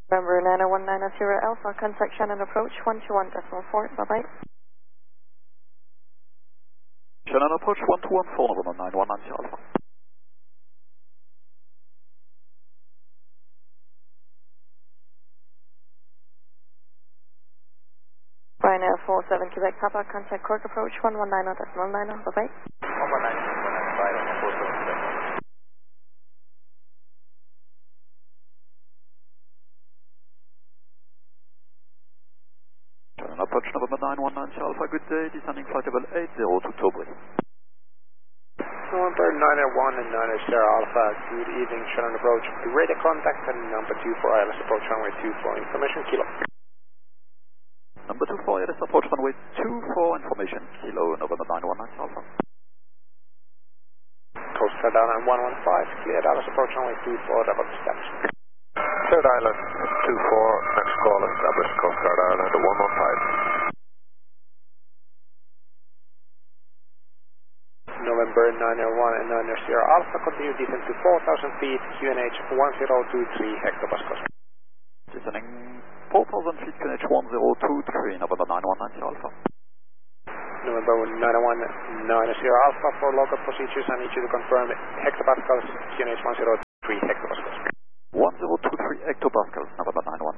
November 90190 Alpha, contact Shannon approach 121.4, bye-bye. Shannon approach 1214, November 9190 Alpha. Ryanair 47 Quebec Papa, contact Cork approach 119.90, bye-bye. 119.95, approach November 919 Alpha, good day, descending flight level 80 to Tobruk. November 901 and 90 Alpha, good evening, Shannon approach, radar contact and number 24 ILS approach runway 24, information kilo. Number 24 ILS approach runway 24, information kilo, November 919 Alpha. Coast Guard down on 115, cleared ILS approach runway 24, double established. Third Island 24, next call established, Coast Guard Ireland 115. November 901 and 90 Alpha, continue descent to 4,000 feet, QNH 1023 hectopascals. Descending 4,000 feet, QNH 1023, November 919 Alpha. November 901 90 Alpha, for local procedures, I need you to confirm hectopascals, QNH 1023 hectopascals. 1023 hectopascals, November 919.